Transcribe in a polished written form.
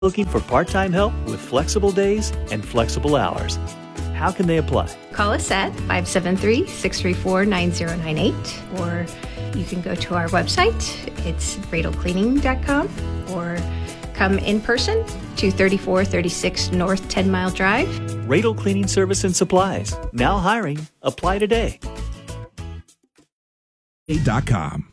Looking for part-time help with flexible days and flexible hours. How can they apply? Call us at 573-634-9098, or you can go to our website. It's radlecleaning.com, or come in person to 3436 North 10 Mile Drive. Radle Cleaning Service and Supplies. Now hiring. Apply today. .com.